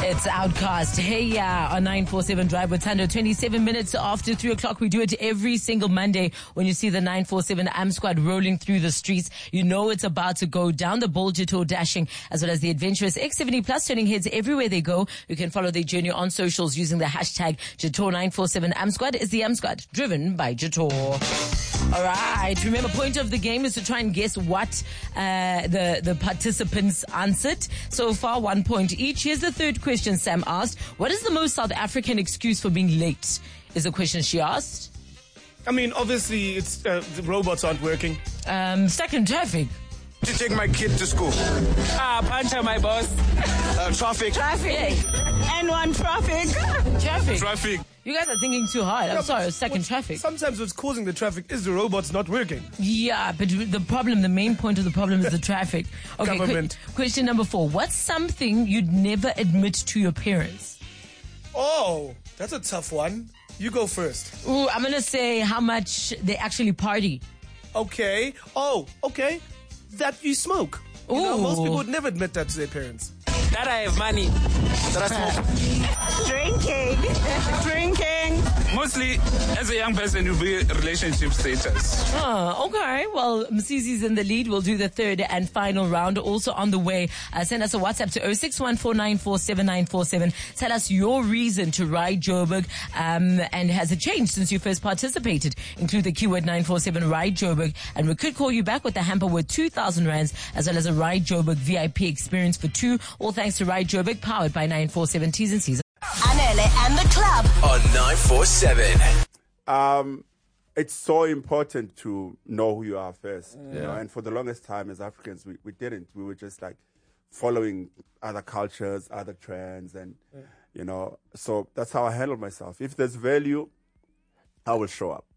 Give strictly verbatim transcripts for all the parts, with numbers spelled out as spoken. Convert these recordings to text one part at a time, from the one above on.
It's Outcast. Hey, yeah, on nine four seven Drive with Thando. twenty-seven minutes after three o'clock. We do it every single Monday when you see the nine four seven A M Squad rolling through the streets. You know it's about to go down. The bold Jito dashing, as well as the adventurous X seventy plus turning heads everywhere they go. You can follow their journey on socials using the hashtag Jito nine four seven A M Squad. Is the A M Squad driven by Jito. All right. Remember, point of the game is to try and guess what uh, the, the participants answered. So far, one point each. Here's the third question Sam asked. What is the most South African excuse for being late? Is the question she asked. I mean, obviously, it's uh, the robots aren't working. Um, stuck in traffic. To take my kid to school. Ah, puncher, my boss. Uh, traffic. Traffic. N one traffic. Traffic. Traffic. You guys are thinking too hard. I'm Yeah, sorry, but stuck in what- traffic. Sometimes what's causing the traffic is the robots not working. Yeah, but the problem, the main point of the problem is the traffic. Okay, Government. que- question number four. What's something you'd never admit to your parents? Oh, that's a tough one. You go first. Ooh, I'm going to say how much they actually party. Okay. Oh, okay. That you smoke. You know, Ooh. most people would never admit that to their parents. That I have money. That I smoke. Drinking. Drinking. Mostly, as a young person, you'll be relationship status. Oh, okay. Well, Msizi's in the lead. We'll do the third and final round. Also on the way, uh, send us a WhatsApp to oh six one four nine four seven nine four seven. Tell us your reason to ride Joburg. Um, and has it changed since you first participated? Include the keyword nine four seven Ride Joburg. And we could call you back with a hamper worth two thousand rands, as well as a Ride Joburg V I P experience for two. All thanks to Ride Joburg, powered by nine four seven T's and C's. Anele and the club on nine four seven. Um, it's so important to know who you are first, you know. And for the longest time, as Africans, we, we didn't. We were just like following other cultures, other trends, and you know. So that's how I handle myself. If there's value, I will show up.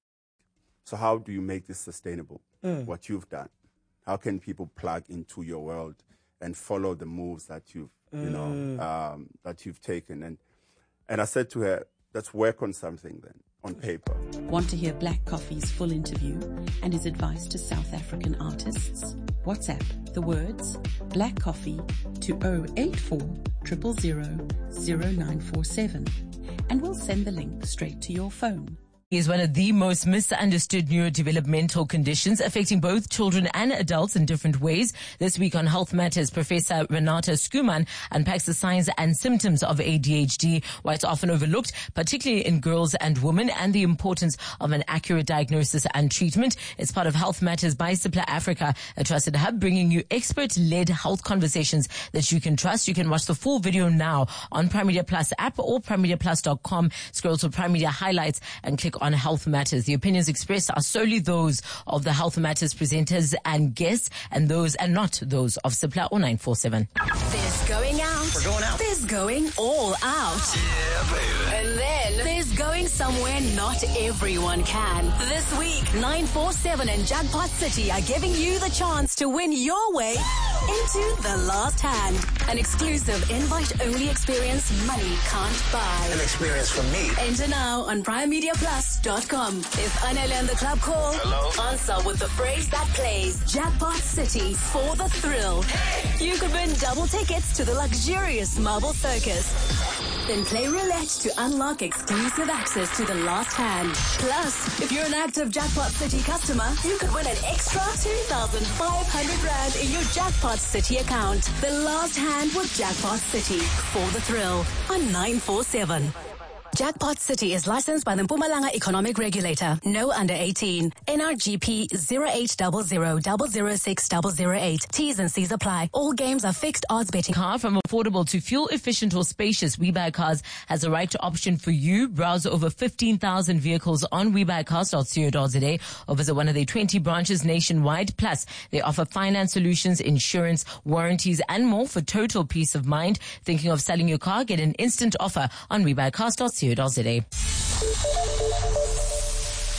So how do you make this sustainable? What you've done? How can people plug into your world and follow the moves that you've, you know, um, that you've taken? And and I said to her, let's work on something then, on paper. Want to hear Black Coffee's full interview and his advice to South African artists? WhatsApp the words Black Coffee to oh eight four zero zero zero zero nine four seven and we'll send the link straight to your phone. Is one of the most misunderstood neurodevelopmental conditions affecting both children and adults in different ways. This week on Health Matters, Professor Renata Skuman unpacks the signs and symptoms of A D H D, why it's often overlooked, particularly in girls and women, and the importance of an accurate diagnosis and treatment. It's part of Health Matters by Cipla Africa, a trusted hub bringing you expert-led health conversations that you can trust. You can watch the full video now on Prime Media Plus app or prime media plus dot com. Scroll to Prime Media Highlights and click on Health Matters. The opinions expressed are solely those of the Health Matters presenters and guests, and those and not those of Cipla or nine four seven. There's going out. We're going out. There's going all out. Yeah, baby. And then there's going somewhere not everyone can. This week, nine four seven and Jackpot City are giving you the chance to win your way into the last hand. An exclusive invite-only experience money can't buy. An experience from me. Enter now on prime media plus dot com. If Anele and the club call, Hello? answer with the phrase that plays Jackpot City for the thrill. You could win double tickets to the luxurious Marble Circus. Then play roulette to unlock exclusive access to the last hand. Plus, if you're an active Jackpot City customer, you could win an extra two thousand five hundred rand in your Jackpot City account. The last hand with Jackpot City for the thrill on nine four seven. Jackpot City is licensed by the Mpumalanga Economic Regulator. No under eighteen. N R G P zero eight zero zero zero zero six zero zero eight. T's and C's apply. All games are fixed odds betting. Car from affordable to fuel efficient or spacious, WeBuyCars has a right to option for you. Browse over fifteen thousand vehicles on we buy cars dot co dot za or visit one of their twenty branches nationwide. Plus, they offer finance solutions, insurance, warranties, and more for total peace of mind. Thinking of selling your car? Get an instant offer on we buy cars dot co dot za.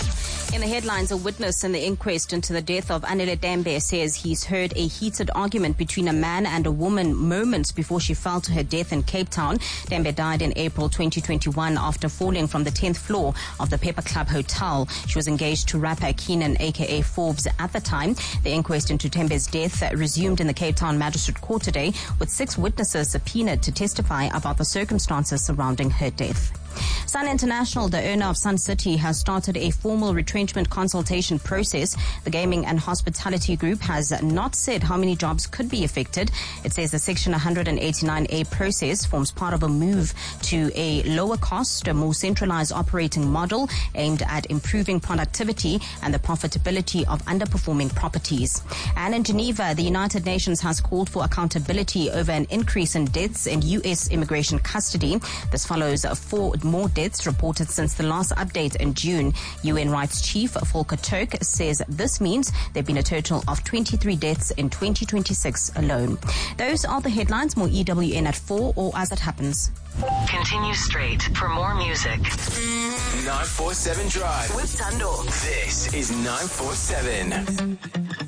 In the headlines, a witness in the inquest into the death of Anele Dembe says he's heard a heated argument between a man and a woman moments before she fell to her death in Cape Town. Dembe died in April twenty twenty-one after falling from the tenth floor of the Pepper Club Hotel. She was engaged to rapper Keenan, aka Forbes, at the time. The inquest into Dembe's death resumed in the Cape Town Magistrate Court today, with six witnesses subpoenaed to testify about the circumstances surrounding her death. Sun International, the owner of Sun City, has started a formal retrenchment consultation process. The gaming and hospitality group has not said how many jobs could be affected. It says the Section one eighty-nine A process forms part of a move to a lower cost, a more centralized operating model aimed at improving productivity and the profitability of underperforming properties. And in Geneva, the United Nations has called for accountability over an increase in deaths in U S immigration custody. This follows four more deaths reported since the last update in June. U N Rights Chief Volker Turk says this means there have been a total of twenty-three deaths in twenty twenty-six alone. Those are the headlines. More E W N at four or As It Happens. Continue straight for more music. nine four seven Drive with Tando. This is nine four seven.